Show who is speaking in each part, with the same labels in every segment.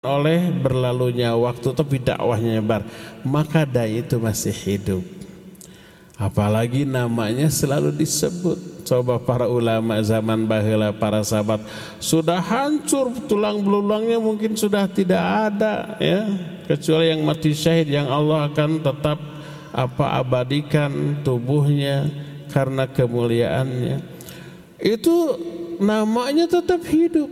Speaker 1: oleh berlalunya waktu tapi dakwahnya nyebar, maka dai itu masih hidup. Apalagi namanya selalu disebut. Coba para ulama zaman baheula, para sahabat sudah hancur, tulang belulangnya mungkin sudah tidak ada, ya, kecuali yang mati syahid yang Allah akan tetap abadikan tubuhnya karena kemuliaannya. Itu namanya tetap hidup.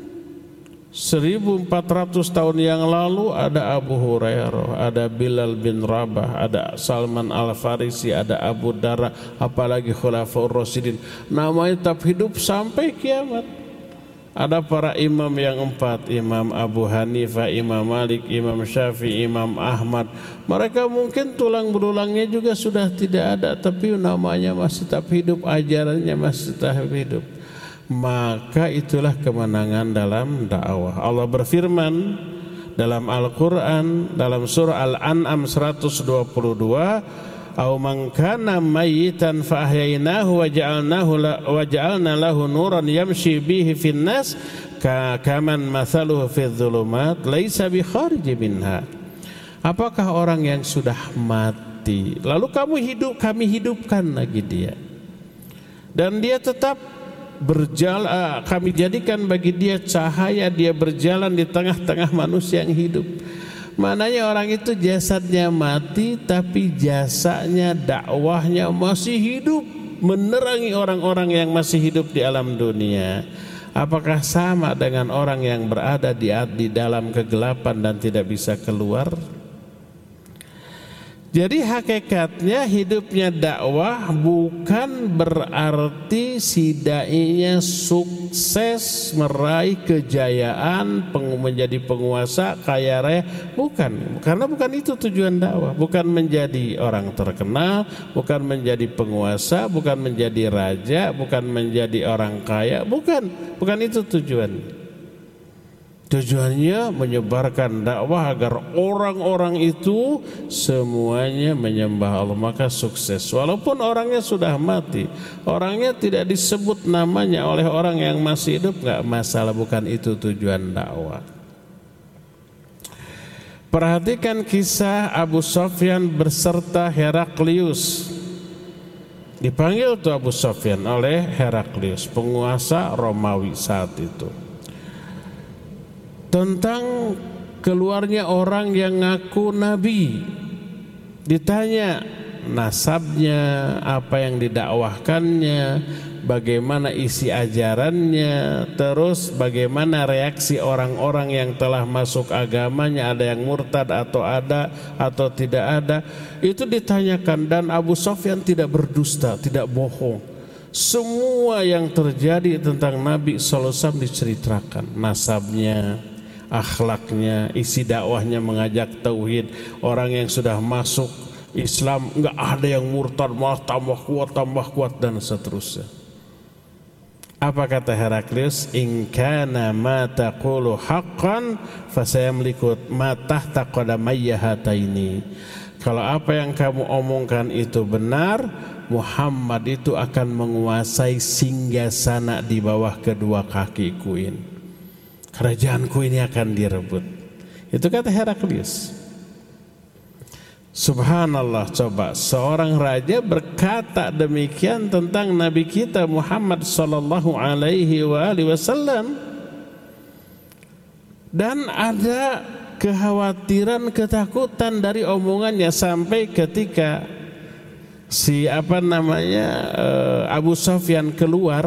Speaker 1: 1400 tahun yang lalu ada Abu Hurairah, ada Bilal bin Rabah, ada Salman Al-Farisi, ada Abu Darda, apalagi Khulafaur Rasyidin. Namanya tetap hidup sampai kiamat. Ada para imam yang 4, Imam Abu Hanifah, Imam Malik, Imam Syafi'i, Imam Ahmad. Mereka mungkin tulang belulangnya juga sudah tidak ada, tapi namanya masih tetap hidup, ajarannya masih tetap hidup. Maka itulah kemenangan dalam dakwah. Allah berfirman dalam Al-Quran dalam surah Al-An'am 122, "Aw man kana mayyitan fa ahyainahu wa ja'alna lahu nuran yamshi bihi fin nas kaman mathaluhu fi dhulumat laisa bi kharij minha." Apakah orang yang sudah mati lalu kami hidupkan lagi dia, dan dia tetap berjalan, kami jadikan bagi dia cahaya, dia berjalan di tengah-tengah manusia yang hidup. Maknanya orang itu jasadnya mati tapi jasanya, dakwahnya masih hidup, menerangi orang-orang yang masih hidup di alam dunia. Apakah sama dengan orang yang berada di dalam kegelapan dan tidak bisa keluar? Jadi hakikatnya hidupnya dakwah bukan berarti si dai-nya sukses meraih kejayaan, menjadi penguasa, kaya raya, bukan. Karena bukan itu tujuan dakwah, bukan menjadi orang terkenal, bukan menjadi penguasa, bukan menjadi raja, bukan menjadi orang kaya, bukan itu tujuan. Tujuannya menyebarkan dakwah agar orang-orang itu semuanya menyembah Allah, maka sukses. Walaupun orangnya sudah mati, orangnya tidak disebut namanya oleh orang yang masih hidup, enggak masalah, bukan itu tujuan dakwah. Perhatikan kisah Abu Sufyan berserta Heraklius. Dipanggil tuh Abu Sufyan oleh Heraklius, penguasa Romawi saat itu, tentang keluarnya orang yang ngaku nabi. Ditanya nasabnya, apa yang didakwahkannya, bagaimana isi ajarannya, terus bagaimana reaksi orang-orang yang telah masuk agamanya, ada yang murtad atau tidak ada. Itu ditanyakan, dan Abu Sufyan tidak berdusta, tidak bohong. Semua yang terjadi tentang Nabi SAW diceritakan, nasabnya, akhlaknya, isi dakwahnya mengajak tauhid, orang yang sudah masuk Islam enggak ada yang murtad, malah tambah kuat dan seterusnya. Apa kata Heraklius? In kana ma taqulu haqqan fasayamliku ma tahta qadamayya hataini. Kalau apa yang kamu omongkan itu benar, Muhammad itu akan menguasai singgasana di bawah kedua kakiku ini. Kerajaanku ini akan direbut. Itu kata Heraklius. Subhanallah, coba seorang raja berkata demikian tentang Nabi kita Muhammad sallallahu alaihi wasallam, dan ada kekhawatiran, ketakutan dari omongannya, sampai ketika Abu Sufyan keluar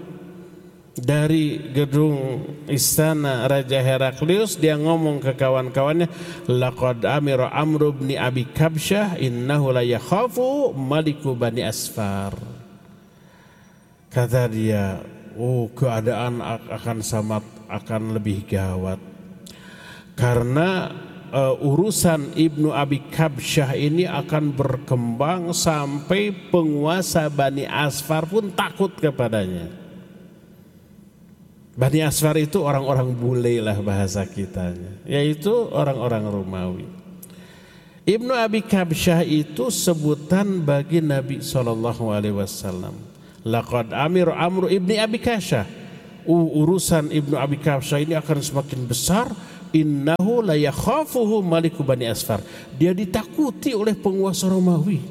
Speaker 1: dari gedung istana Raja Heraklius, dia ngomong ke kawan-kawannya, laqad amira Amr bin Abi Kabsyah innahu la yakhafu maliku Bani Asfar. Kata dia, keadaan akan lebih gawat, karena urusan Ibnu Abi Kabsyah ini akan berkembang sampai penguasa Bani Asfar pun takut kepadanya. Bani Asfar itu orang-orang bule lah bahasa kitanya, yaitu orang-orang Romawi. Ibnu Abi Kabsyah itu sebutan bagi Nabi SAW. Laqad amir Amr ibni Abi Kabsyah. Urusan Ibnu Abi Kabsyah ini akan semakin besar innahu la yakhafuhu maliku Bani Asfar. Dia ditakuti oleh penguasa Romawi.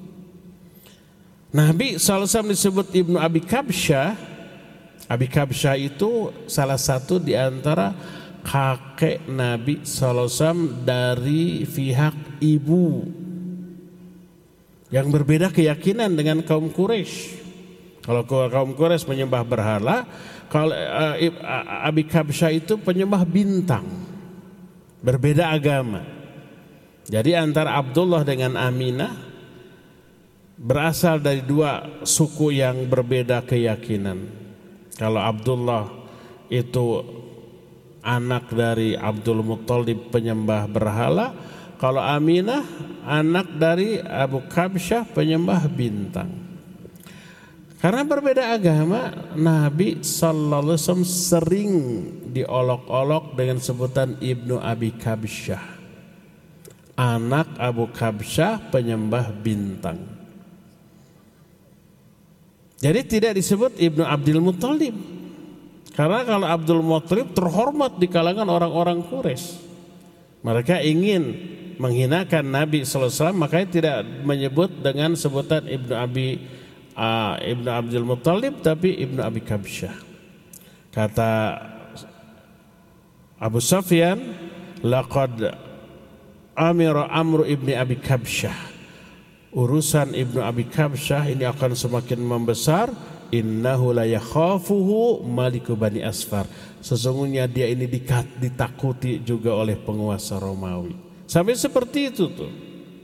Speaker 1: Nabi SAW disebut Ibnu Abi Kabsyah. Abi Kabsyah itu salah satu di antara kakek Nabi SAW dari pihak ibu yang berbeda keyakinan dengan kaum Quraisy. Kalau kaum Quraisy menyembah berhala, kalau Abi Kabsyah itu penyembah bintang, berbeda agama. Jadi antara Abdullah dengan Aminah berasal dari dua suku yang berbeda keyakinan. Kalau Abdullah itu anak dari Abdul Muttalib penyembah berhala, kalau Aminah anak dari Abu Kabsyah penyembah bintang. Karena berbeda agama, Nabi sallallahu alaihi wasallam sering diolok-olok dengan sebutan Ibnu Abi Kabsyah, anak Abu Kabsyah penyembah bintang. Jadi tidak disebut Ibnu Abdul Muttalib. Karena kalau Abdul Muttalib terhormat di kalangan orang-orang Quraisy. Mereka ingin menghinakan Nabi sallallahu alaihi wasallam, makanya tidak menyebut dengan sebutan Ibnu Abdul Muttalib, tapi Ibnu Abi Kabsyah. Kata Abu Sufyan, laqad amira amru ibni Abi Kabsyah. Urusan Ibnu Abi Kabsyah ini akan semakin membesar. Innahu la yakhafuhu maliku Bani Asfar. Sesungguhnya dia ini ditakuti juga oleh penguasa Romawi. Sampai seperti itu tuh.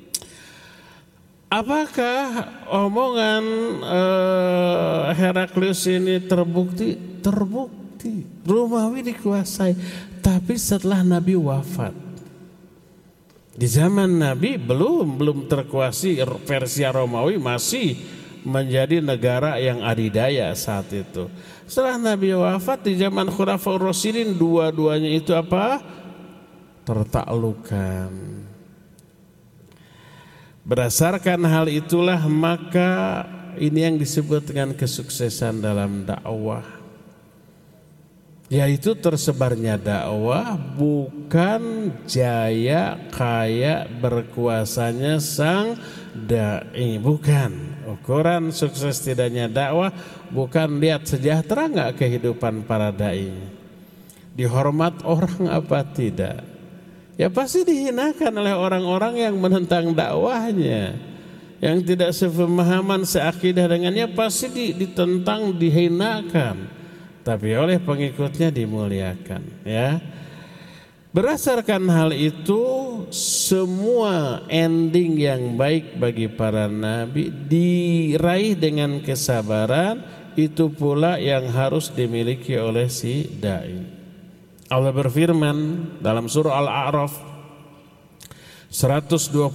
Speaker 1: Apakah omongan Heraklius ini terbukti? Terbukti. Romawi dikuasai. Tapi setelah Nabi wafat. Di zaman Nabi belum terkuasai Persia, Romawi masih menjadi negara yang adidaya saat itu. Setelah Nabi wafat di zaman Khulafaur Rasyidin, dua-duanya itu apa? Tertaklukkan. Berdasarkan hal itulah maka ini yang disebut dengan kesuksesan dalam dakwah, yaitu tersebarnya dakwah bukan jaya kaya berkuasanya sang dai, bukan. Ukuran sukses tidaknya dakwah bukan lihat sejahtera enggak kehidupan para dai, dihormat orang apa tidak. Ya pasti dihinakan oleh orang-orang yang menentang dakwahnya, yang tidak sepemahaman seakidah dengannya pasti ditentang, dihinakan. Tapi oleh pengikutnya dimuliakan. Ya, berdasarkan hal itu semua ending yang baik bagi para nabi diraih dengan kesabaran. Itu pula yang harus dimiliki oleh si dai. Allah berfirman dalam surah Al-A'raf 128,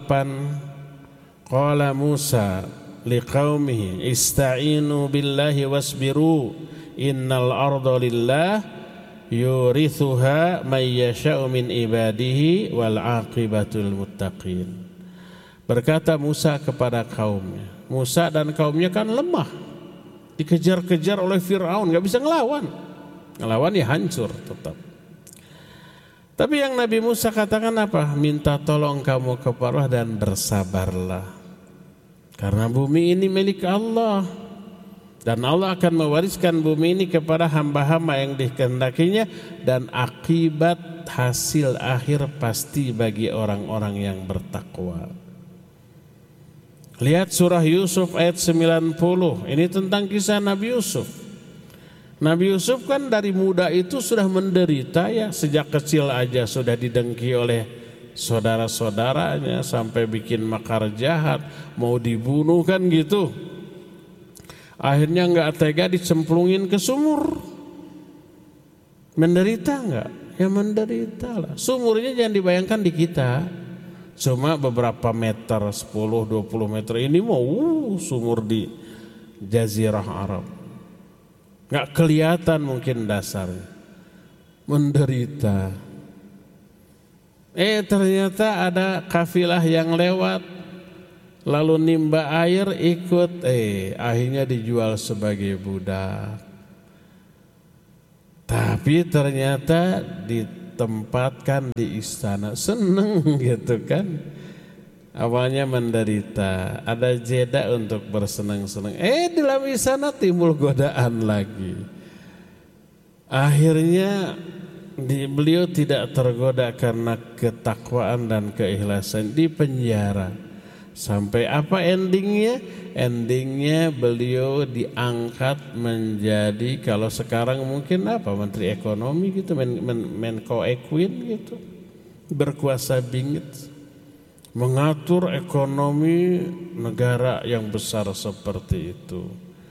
Speaker 1: qala Musa liqaumihi ista'inu billahi wasbiru innal arda lillah yurithuha may yasha'u min ibadihi wal aqibatul muttaqin. Berkata Musa kepada kaumnya. Musa dan kaumnya kan lemah, dikejar-kejar oleh Fir'aun, gak bisa ngelawan ya hancur tetap. Tapi yang Nabi Musa katakan apa? Minta tolong kamu kepada Allah dan bersabarlah. Karena bumi ini milik Allah. Dan Allah akan mewariskan bumi ini kepada hamba-hamba yang dikehendakinya. Dan akibat hasil akhir pasti bagi orang-orang yang bertakwa. Lihat surah Yusuf ayat 90. Ini tentang kisah Nabi Yusuf. Nabi Yusuf kan dari muda itu sudah menderita ya, sejak kecil aja sudah didengki oleh saudara-saudaranya sampai bikin makar jahat, mau dibunuh kan gitu. Akhirnya nggak tega dicemplungin ke sumur. Menderita nggak? Ya menderita lah. Sumurnya jangan dibayangkan di kita, cuma beberapa meter, 10-20 meter. Ini mau sumur di Jazirah Arab. Nggak kelihatan mungkin dasarnya, menderita. Ternyata ada kafilah yang lewat, lalu nimba air ikut, akhirnya dijual sebagai budak. Tapi ternyata ditempatkan di istana, seneng gitu kan. Awalnya menderita, ada jeda untuk bersenang-senang. Di dalam istana timbul godaan lagi. Akhirnya beliau tidak tergoda karena ketakwaan dan keikhlasan, di penjara. Sampai apa endingnya? Endingnya beliau diangkat menjadi, kalau sekarang mungkin apa, Menteri Ekonomi gitu, Menko Equin gitu, berkuasa bingit, mengatur ekonomi negara yang besar seperti itu.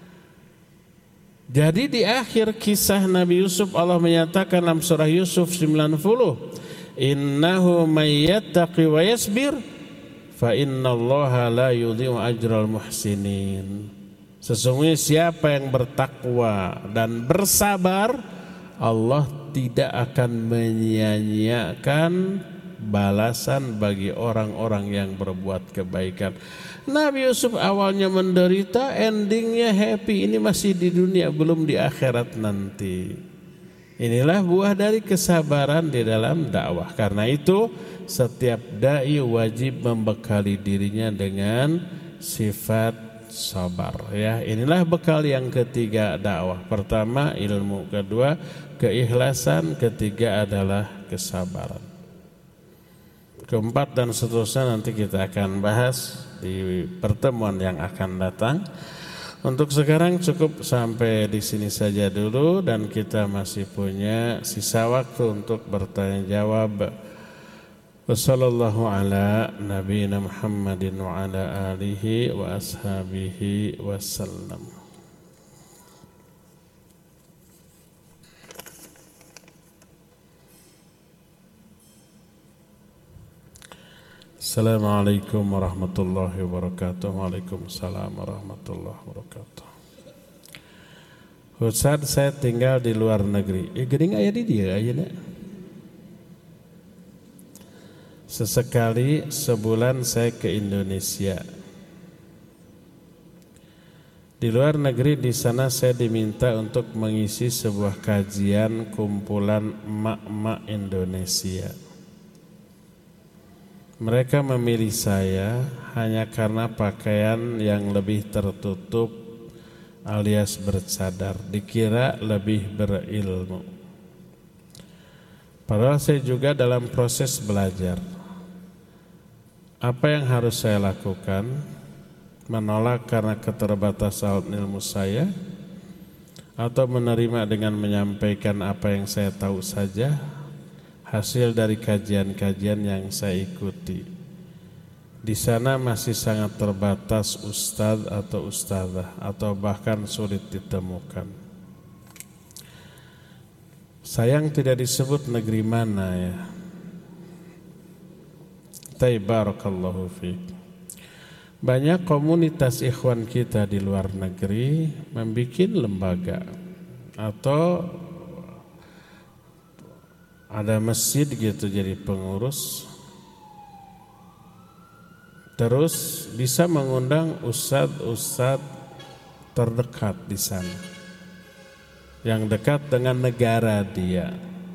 Speaker 1: Jadi di akhir kisah Nabi Yusuf Allah menyatakan dalam surah Yusuf 90, innahu may yattaqi wa yasbir fa innallaha la yudhi'u ajral muhsinin. Sesungguhnya siapa yang bertakwa dan bersabar, Allah tidak akan menyia-nyiakan balasan bagi orang-orang yang berbuat kebaikan. Nabi Yusuf awalnya menderita, endingnya happy. Ini masih di dunia, belum di akhirat nanti. Inilah buah dari kesabaran di dalam dakwah. Karena itu setiap dai wajib membekali dirinya dengan sifat sabar. Ya, inilah bekal yang ketiga dakwah. Pertama ilmu, kedua keikhlasan, ketiga adalah kesabaran. Keempat dan seterusnya nanti kita akan bahas di pertemuan yang akan datang. Untuk sekarang cukup sampai di sini saja dulu, dan kita masih punya sisa waktu untuk bertanya jawab. Wassallallahu ala nabiyina Muhammadin wa ala alihi wa ashabihi wasallam. Assalamualaikum warahmatullahi wabarakatuh. Waalaikumsalam warahmatullahi wabarakatuh. Ustaz, saya tinggal di luar negeri. Geuning aya di dieu ayeuna. Sesekali sebulan saya ke Indonesia. Di luar negeri, di sana saya diminta untuk mengisi sebuah kajian kumpulan emak-emak Indonesia. Mereka memilih saya hanya karena pakaian yang lebih tertutup alias bercadar, dikira lebih berilmu. Padahal saya juga dalam proses belajar. Apa yang harus saya lakukan? Menolak karena keterbatasan ilmu saya, atau menerima dengan menyampaikan apa yang saya tahu saja, hasil dari kajian-kajian yang saya ikuti. Di sana masih sangat terbatas ustadz atau ustadzah, atau bahkan sulit ditemukan. Sayang tidak disebut negeri mana ya. Barakallahu fiik. Banyak komunitas ikhwan kita di luar negeri membuat lembaga atau ada masjid gitu jadi pengurus, terus bisa mengundang ustadz terdekat di sana yang dekat dengan negara dia.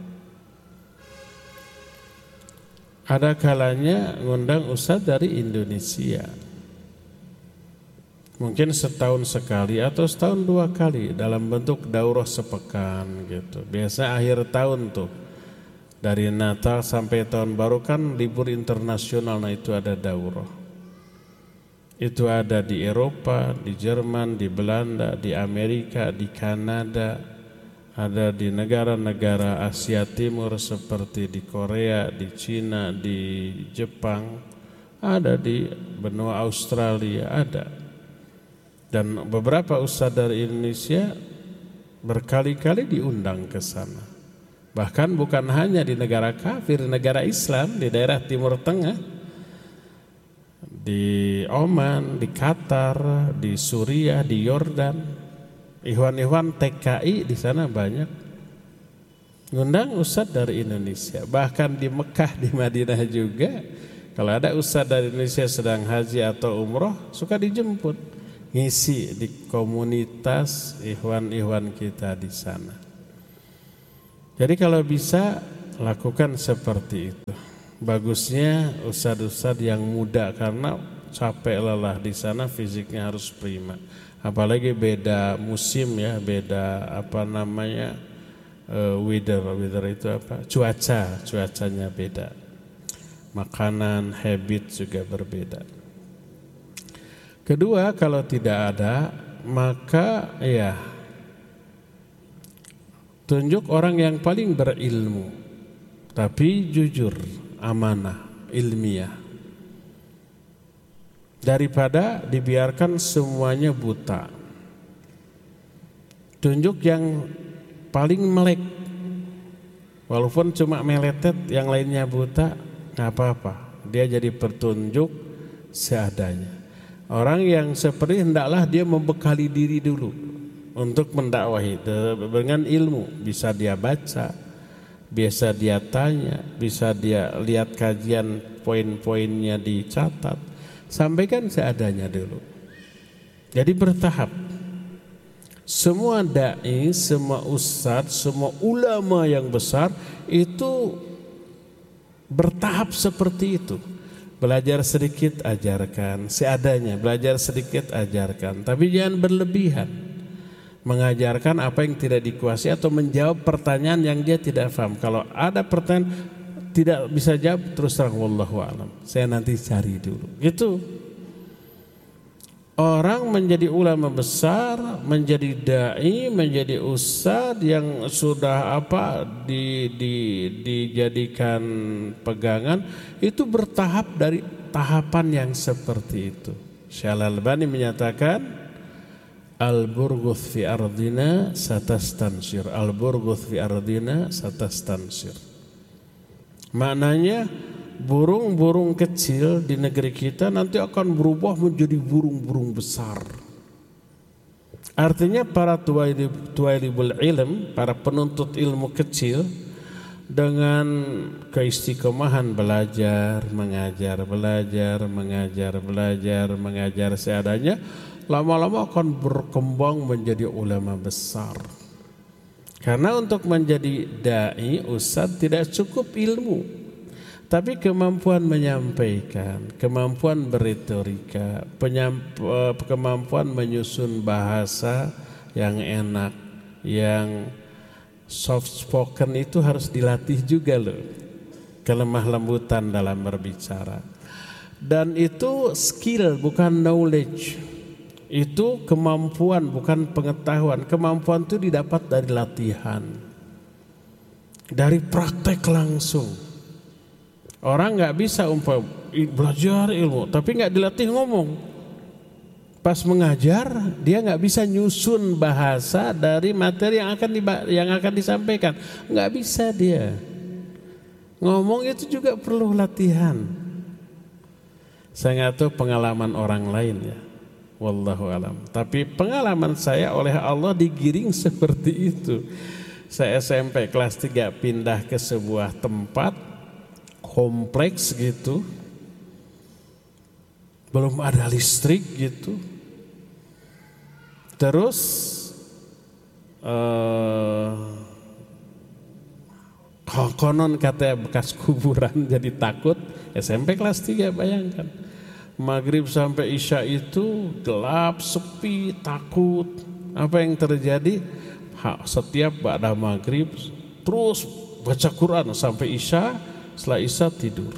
Speaker 1: Ada kalanya ngundang ustadz dari Indonesia, mungkin setahun sekali atau setahun 2 kali dalam bentuk daurah sepekan gitu. Biasa akhir tahun tuh, dari Natal sampai tahun baru kan libur internasional, nah itu ada daurah. Itu ada di Eropa, di Jerman, di Belanda, di Amerika, di Kanada, ada di negara-negara Asia Timur seperti di Korea, di Cina, di Jepang, ada di benua Australia, ada. Dan beberapa ustadz dari Indonesia berkali-kali diundang ke sana. Bahkan bukan hanya di negara kafir, negara Islam, di daerah Timur Tengah, di Oman, di Qatar, di Suriah, di Yordan. Ikhwan-ikhwan TKI di sana banyak ngundang ustadz dari Indonesia. Bahkan di Mekah, di Madinah juga, kalau ada ustadz dari Indonesia sedang haji atau umroh, suka dijemput ngisi di komunitas ikhwan-ikhwan kita di sana. Jadi kalau bisa lakukan seperti itu. Bagusnya ustadz-ustadz yang muda karena capek lelah di sana, fisiknya harus prima. Apalagi beda musim ya, beda weather itu apa? Cuacanya beda. Makanan, habit juga berbeda. Kedua, kalau tidak ada, maka ya tunjuk orang yang paling berilmu, tapi jujur, amanah, ilmiah. Daripada dibiarkan semuanya buta. Tunjuk yang paling melek. Walaupun cuma meletet, yang lainnya buta, nggak apa-apa. Dia jadi petunjuk seadanya. Orang yang seperti hendaklah dia membekali diri dulu untuk mendakwahi dengan ilmu. Bisa dia baca, bisa dia tanya, bisa dia lihat kajian poin-poinnya dicatat. Sampaikan seadanya dulu. Jadi bertahap. Semua dai, semua ustadz, semua ulama yang besar itu bertahap seperti itu. Belajar sedikit ajarkan, seadanya. Belajar sedikit ajarkan, tapi jangan berlebihan. Mengajarkan apa yang tidak dikuasai atau menjawab pertanyaan yang dia tidak paham. Kalau ada pertanyaan tidak bisa jawab, terus terang wallahu a'lam, saya nanti cari dulu. Gitu. Orang menjadi ulama besar, menjadi dai, menjadi ustadz yang sudah dijadikan pegangan, itu bertahap dari tahapan yang seperti itu. Syekh Al-Albani menyatakan, al-burghuth fi ardina satastansir, al-burghuth fi ardina satastansir. Maknanya burung-burung kecil di negeri kita nanti akan berubah menjadi burung-burung besar. Artinya para tuwailibul ilm, para penuntut ilmu kecil, dengan keistiqomahan belajar, mengajar seadanya, lama-lama akan berkembang menjadi ulama besar. Karena untuk menjadi dai, ustadz tidak cukup ilmu, tapi kemampuan menyampaikan, kemampuan berretorika, kemampuan menyusun bahasa yang enak, yang soft spoken itu harus dilatih juga loh. Kelemah lembutan dalam berbicara. Dan itu skill bukan knowledge. Itu kemampuan bukan pengetahuan. Kemampuan itu didapat dari latihan, dari praktek langsung. Orang nggak bisa belajar ilmu tapi nggak dilatih ngomong. Pas mengajar dia nggak bisa nyusun bahasa dari materi yang akan disampaikan. Nggak bisa dia. Ngomong itu juga perlu latihan. Saya nggak tahu pengalaman orang lain ya. Wallahu alam. Tapi pengalaman saya oleh Allah digiring seperti itu. Saya SMP kelas 3 pindah ke sebuah tempat kompleks gitu. Belum ada listrik gitu. Terus konon katanya bekas kuburan, jadi takut. SMP kelas 3 bayangkan. Maghrib sampai Isya itu gelap, sepi, takut. Apa yang terjadi? Setiap ba'da maghrib terus baca Quran sampai Isya. Setelah Isya tidur.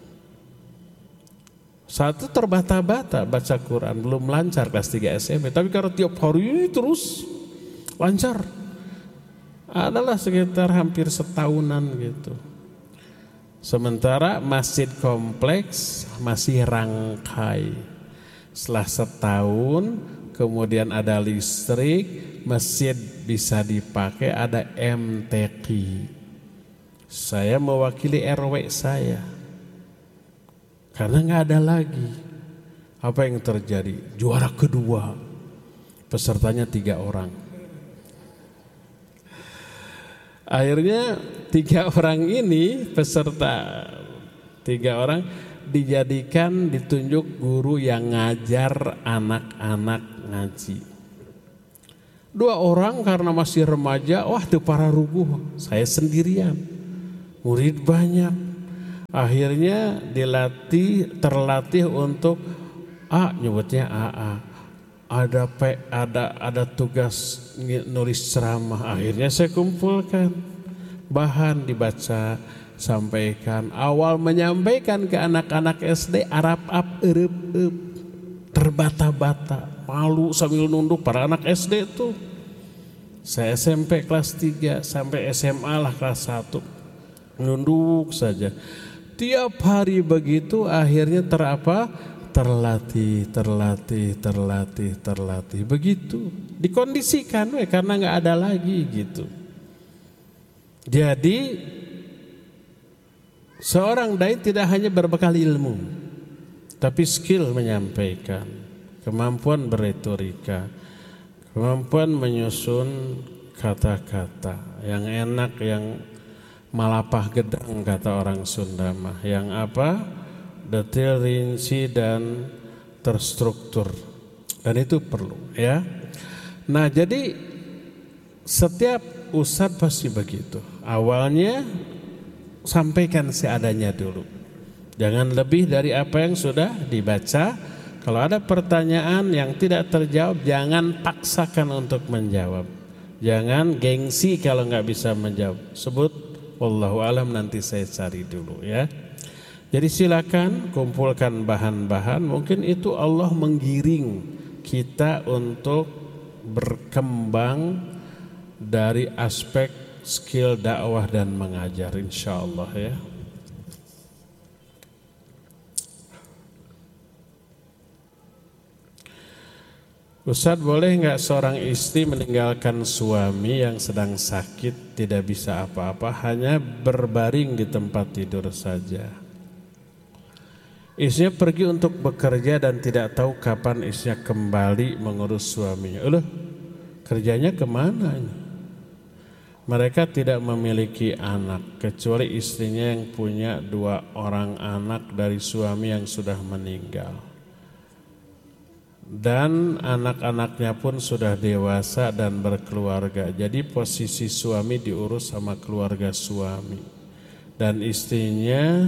Speaker 1: Satu terbata-bata baca Quran, belum lancar kelas 3 SMP. Tapi kalau tiap hari terus lancar. Adalah sekitar hampir setahunan gitu. Sementara masjid kompleks masih rangkai. Setelah setahun kemudian ada listrik, masjid bisa dipakai, ada MTQ. Saya mewakili RW saya. Karena nggak ada lagi. Apa yang terjadi? Juara kedua. Pesertanya 3 orang. Akhirnya 3 orang ini peserta 3 orang ditunjuk guru yang ngajar anak-anak ngaji. 2 orang karena masih remaja, wah itu para rubuh, saya sendirian. murid banyak. Akhirnya terlatih untuk nyebutnya AA. Ada tugas nulis ceramah. Akhirnya saya kumpulkan bahan, dibaca, sampaikan. Awal menyampaikan ke anak-anak SD arap-ap, erep-ep, terbata-bata, malu sambil nunduk para anak SD itu. Saya SMP kelas 3 sampai SMA lah kelas 1 nunduk saja. Tiap hari begitu, akhirnya terlatih begitu. Dikondisikan karena nggak ada lagi gitu. Jadi seorang dai tidak hanya berbekal ilmu, tapi skill menyampaikan, kemampuan berretorika, kemampuan menyusun kata-kata yang enak, yang malapah gedang kata orang Sunda mah, yang detail, rinci dan terstruktur, dan itu perlu ya. Nah, jadi setiap ustadz pasti begitu. Awalnya sampaikan seadanya dulu, jangan lebih dari apa yang sudah dibaca. Kalau ada pertanyaan yang tidak terjawab, jangan paksakan untuk menjawab. Jangan gengsi kalau nggak bisa menjawab. Sebut wallahu alam, nanti saya cari dulu ya. Jadi silakan kumpulkan bahan-bahan. Mungkin itu Allah menggiring kita untuk berkembang dari aspek skill dakwah dan mengajar, insya Allah ya. Ustadz, boleh nggak seorang istri meninggalkan suami yang sedang sakit, tidak bisa apa-apa, hanya berbaring di tempat tidur saja? Istrinya pergi untuk bekerja dan tidak tahu kapan istrinya kembali mengurus suaminya. Kerjanya kemana ini? Mereka tidak memiliki anak, kecuali istrinya yang punya 2 orang anak dari suami yang sudah meninggal. Dan anak-anaknya pun sudah dewasa dan berkeluarga. Jadi posisi suami diurus sama keluarga suami. Dan istrinya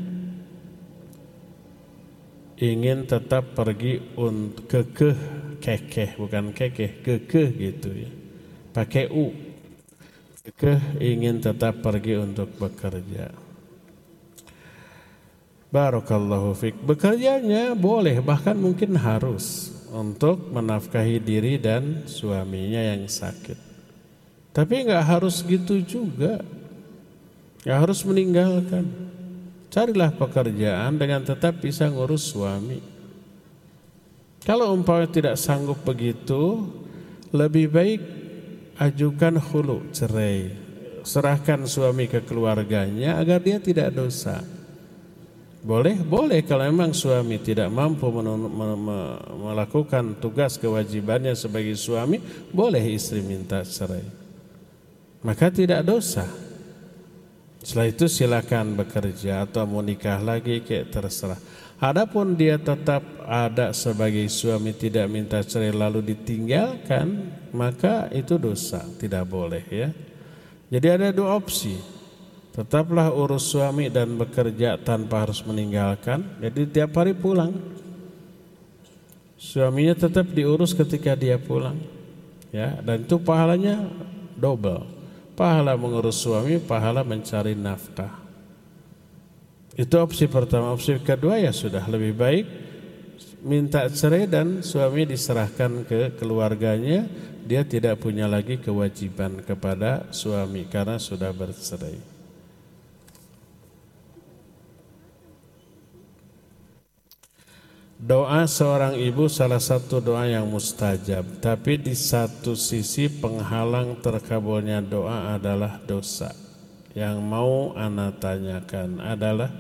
Speaker 1: ingin tetap pergi untuk kekeh gitu ya. Pakai U. Kekeh ingin tetap pergi untuk bekerja. Barakallahu fiik. Bekerjanya boleh, bahkan mungkin harus untuk menafkahi diri dan suaminya yang sakit. Tapi nggak harus gitu juga, nggak harus meninggalkan. Carilah pekerjaan dengan tetap bisa ngurus suami. Kalau umpamanya tidak sanggup begitu, lebih baik ajukan khulu, cerai. Serahkan suami ke keluarganya agar dia tidak dosa. Boleh kalau memang suami tidak mampu melakukan tugas kewajibannya sebagai suami, boleh istri minta cerai, maka tidak dosa. Setelah itu silakan bekerja atau mau nikah lagi, kayak terserah. Adapun dia tetap ada sebagai suami, tidak minta cerai lalu ditinggalkan, maka itu dosa, tidak boleh ya. Jadi ada 2 opsi. Tetaplah urus suami dan bekerja tanpa harus meninggalkan. Jadi tiap hari pulang, suaminya tetap diurus ketika dia pulang, ya. Dan itu pahalanya double, pahala mengurus suami, pahala mencari nafkah. Itu opsi pertama. Opsi kedua ya sudah, lebih baik minta cerai dan suami diserahkan ke keluarganya. Dia tidak punya lagi kewajiban kepada suami karena sudah bercerai. Doa seorang ibu salah satu doa yang mustajab, tapi di satu sisi penghalang terkabulnya doa adalah dosa. Yang mau ana tanyakan adalah,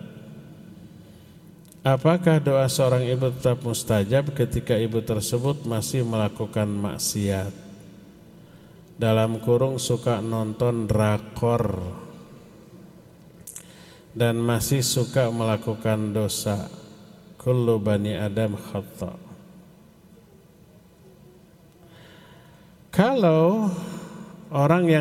Speaker 1: apakah doa seorang ibu tetap mustajab ketika ibu tersebut masih melakukan maksiat? Dalam kurung suka nonton drakor dan masih suka melakukan dosa. Kullu bani Adam khata. Kalau orang yang